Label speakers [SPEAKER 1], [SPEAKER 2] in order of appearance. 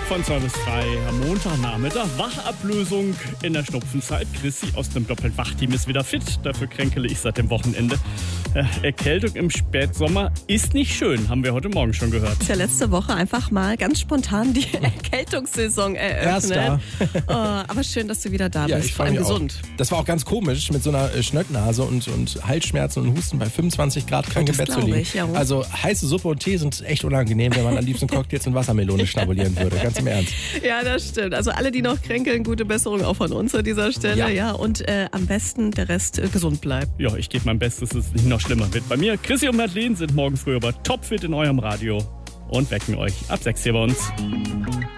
[SPEAKER 1] Von 2 bis 3 am Montagnachmittag. Wachablösung in der Schnupfenzeit. Chrissy aus dem Doppelt-Wach-Team ist wieder fit. Dafür kränkele ich seit dem Wochenende. Erkältung im Spätsommer ist nicht schön, haben wir heute Morgen schon gehört.
[SPEAKER 2] Ist ja letzte Woche einfach mal ganz spontan die Erkältungssaison eröffnet. Aber schön, dass du wieder da bist, vor allem gesund.
[SPEAKER 3] Das war auch ganz komisch, mit so einer Schnöcknase und Halsschmerzen und Husten bei 25 Grad krank im Bett zu liegen. Also heiße Suppe und Tee sind echt unangenehm, wenn man am liebsten Cocktails und Wassermelone schnabulieren würde. Ganz im Ernst.
[SPEAKER 2] Ja, das stimmt. Also alle, die noch kränkeln, gute Besserung auch von uns an dieser Stelle. Ja. Und am besten der Rest gesund bleibt.
[SPEAKER 1] Ja, ich gebe mein Bestes, dass es nicht noch schlimmer wird. Bei mir, Chrissy und Madeleine sind morgen früh aber topfit in eurem Radio und wecken euch ab 6 hier bei uns.